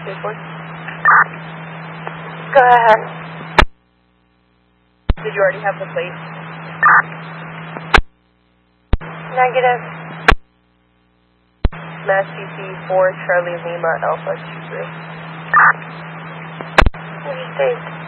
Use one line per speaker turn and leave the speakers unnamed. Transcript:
24?
Go ahead.
Did you already have the plate?
Negative.
Mass DC 4 Charlie Lima Alpha 23.
Interstate.